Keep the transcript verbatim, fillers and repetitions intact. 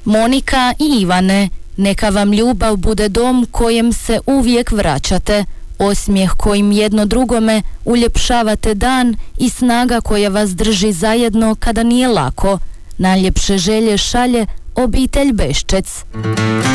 Monika i Ivane, neka vam ljubav bude dom kojem se uvijek vraćate, osmijeh kojim jedno drugome uljepšavate dan i snaga koja vas drži zajedno kada nije lako. Najljepše želje šalje obitelj Beščec.